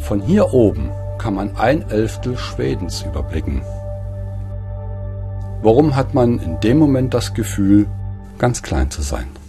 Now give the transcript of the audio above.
Von hier oben kann man 1/11 Schwedens überblicken. Warum hat man in dem Moment das Gefühl, ganz klein zu sein?